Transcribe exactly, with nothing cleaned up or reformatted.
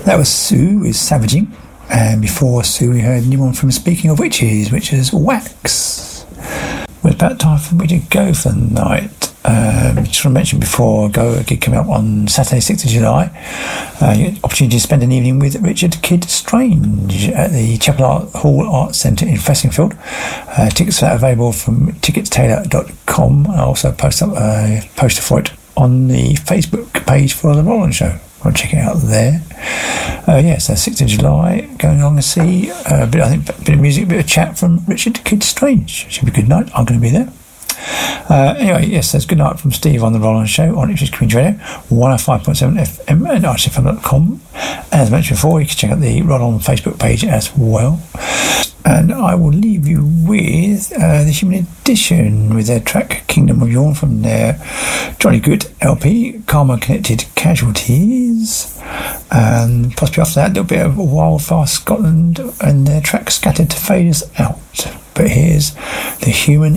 That was Sue with Savaging, and before Sue we heard a new one from Speaking of Witches, which is Wax. Well, it's about time for me to go for the night. Um, just want to mention before I go, a gig coming up on Saturday, sixth of July. Uh, you get opportunity to spend an evening with Richard Kidd Strange at the Chapel Art Hall Arts Centre in Fressingfield. Uh, tickets are available from tickets tailor dot com. I also post up a poster for it on the Facebook page for The Roland Show. I'll check it out there. Uh, yeah, so sixth of July, going along to see uh, a bit, I think, a bit of music, a bit of chat from Richard Kidd Strange. Should be a good night. I'm going to be there. Uh, anyway, yes, that's good night from Steve on The Roland Show on Ipswich Community Radio, one oh five point seven F M and arch f m dot com. As mentioned before, you can check out the Roland Facebook page as well. And I will leave you with uh, the Human Edition with their track Kingdom of Yawn from their Johnny Good L P, Karma Connected Casualties. And possibly after that, a little bit of Wildfire Scotland and their track Scattered to Fade Us Out. But here's the Human